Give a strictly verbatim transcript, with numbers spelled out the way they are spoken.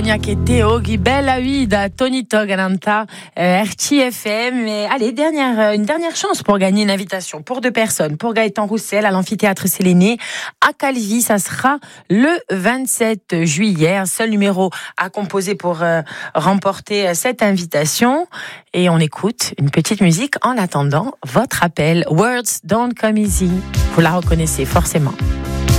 Cognac et Théo, bella vida, Tonito Galanta, euh, R T F M. Et allez, dernière, une dernière chance pour gagner une invitation pour deux personnes, pour Gaëtan Roussel à l'amphithéâtre Séléné à Calvi. Ça sera le vingt-sept juillet. Un seul numéro à composer pour euh, remporter cette invitation. Et on écoute une petite musique en attendant votre appel. Words Don't Come Easy. Vous la reconnaissez forcément.